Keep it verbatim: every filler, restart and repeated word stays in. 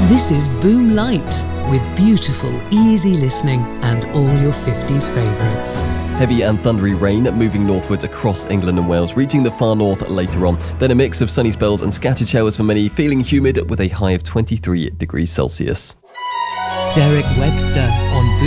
This is Boom Light, with beautiful, easy listening and all your fifties favourites. Heavy and thundery rain moving northwards across England and Wales, reaching the far north later on. Then a mix of sunny spells and scattered showers for many, feeling humid with a high of twenty-three degrees Celsius. Derek Webster on Boom